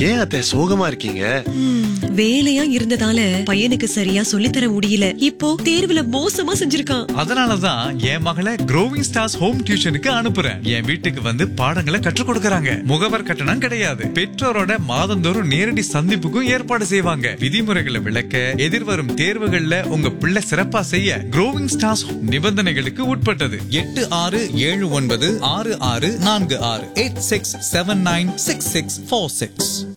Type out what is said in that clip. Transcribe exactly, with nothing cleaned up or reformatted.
ஏன் அத்தை சோகமா இருக்கீங்க? வேலையா இருந்ததால பையனுக்கு சரியா சொல்லித்தர முடியல. இப்போ தேர்வுல மோசமா செஞ்சிருக்கான். அதனாலதான் என் மகளை க்ரோவிங் ஸ்டார்ஸ் ஹோம் டியூஷனுக்கு அனுப்புறேன். என் வீட்டுக்கு வந்து பாடங்களை கற்றுக் கொடுக்கறாங்க. முகவர் கட்டணம் கிடையாது. பெற்றோரோட மாதந்தோறும் நேரடி சந்திப்புக்கும் ஏற்பாடு செய்வாங்க. விதிமுறைகளை விளக்க, எதிர்வரும் தேர்வுகள்ல உங்க பிள்ளை சிறப்பா செய்ய க்ரோவிங் ஸ்டார்ஸ் நிபந்தனைகளுக்கு உட்பட்டது. எட்டு ஆறு ஏழு ஒன்பது ஆறு ஆறு நான்கு ஆறு eight six seven nine six six four six.